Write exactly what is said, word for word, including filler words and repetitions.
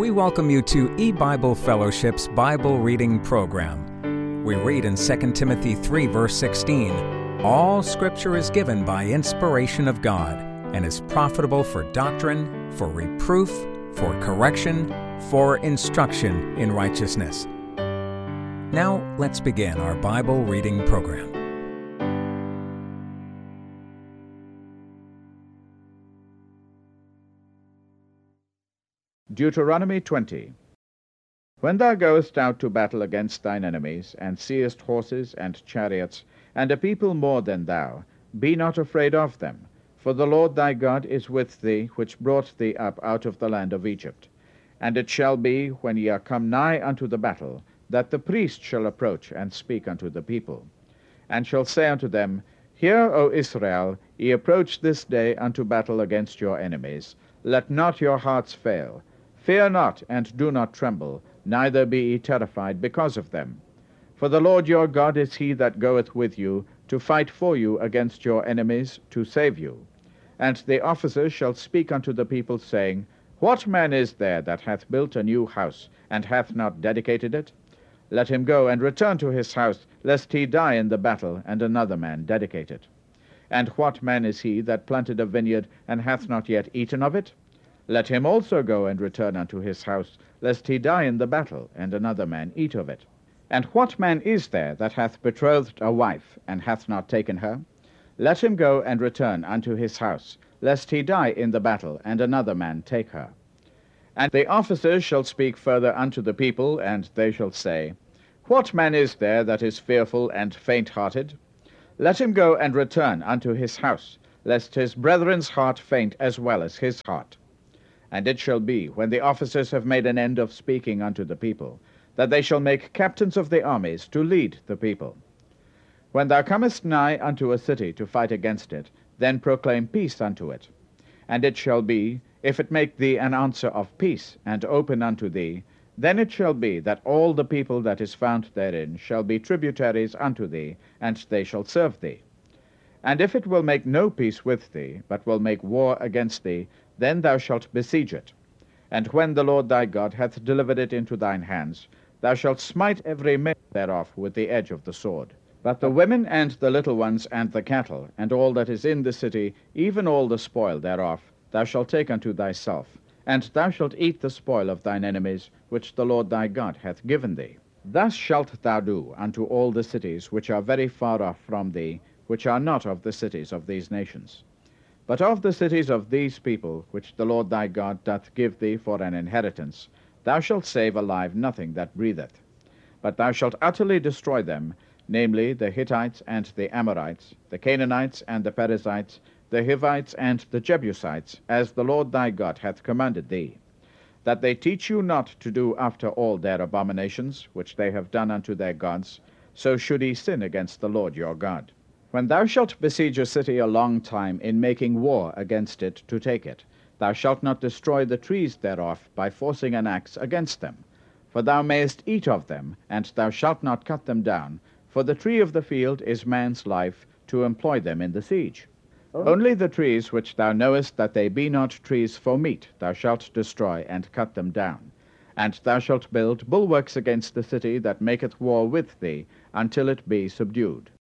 We welcome you to eBible Fellowship's Bible Reading Program. We read in Second Timothy three, verse sixteen, "All Scripture is given by inspiration of God, and is profitable for doctrine, for reproof, for correction, for instruction in righteousness." Now, let's begin our Bible reading program. Deuteronomy twenty. When thou goest out to battle against thine enemies, and seest horses and chariots, and a people more than thou, be not afraid of them, for the Lord thy God is with thee, which brought thee up out of the land of Egypt. And it shall be, when ye are come nigh unto the battle, that the priest shall approach and speak unto the people, and shall say unto them, Hear, O Israel, ye approach this day unto battle against your enemies. Let not your hearts fail. Fear not, and do not tremble, neither be ye terrified because of them. For the Lord your God is he that goeth with you, to fight for you against your enemies, to save you. And the officers shall speak unto the people, saying, What man is there that hath built a new house, and hath not dedicated it? Let him go and return to his house, lest he die in the battle, and another man dedicate it. And what man is he that planted a vineyard, and hath not yet eaten of it? Let him also go and return unto his house, lest he die in the battle, and another man eat of it. And what man is there that hath betrothed a wife, and hath not taken her? Let him go and return unto his house, lest he die in the battle, and another man take her. And the officers shall speak further unto the people, and they shall say, What man is there that is fearful and faint-hearted? Let him go and return unto his house, lest his brethren's heart faint as well as his heart. And it shall be, when the officers have made an end of speaking unto the people, that they shall make captains of the armies to lead the people. When thou comest nigh unto a city to fight against it, then proclaim peace unto it. And it shall be, if it make thee an answer of peace, and open unto thee, then it shall be that all the people that is found therein shall be tributaries unto thee, and they shall serve thee. And if it will make no peace with thee, but will make war against thee, then thou shalt besiege it. And when the Lord thy God hath delivered it into thine hands, thou shalt smite every man thereof with the edge of the sword. But the women and the little ones and the cattle, and all that is in the city, even all the spoil thereof, thou shalt take unto thyself, and thou shalt eat the spoil of thine enemies, which the Lord thy God hath given thee. Thus shalt thou do unto all the cities which are very far off from thee, which are not of the cities of these nations. But of the cities of these people, which the Lord thy God doth give thee for an inheritance, thou shalt save alive nothing that breatheth. But thou shalt utterly destroy them, namely the Hittites and the Amorites, the Canaanites and the Perizzites, the Hivites and the Jebusites, as the Lord thy God hath commanded thee, that they teach you not to do after all their abominations, which they have done unto their gods, so should ye sin against the Lord your God. When thou shalt besiege a city a long time in making war against it to take it, thou shalt not destroy the trees thereof by forcing an axe against them. For thou mayest eat of them, and thou shalt not cut them down, for the tree of the field is man's life, to employ them in the siege. Oh. Only the trees which thou knowest that they be not trees for meat thou shalt destroy and cut them down. And thou shalt build bulwarks against the city that maketh war with thee, until it be subdued.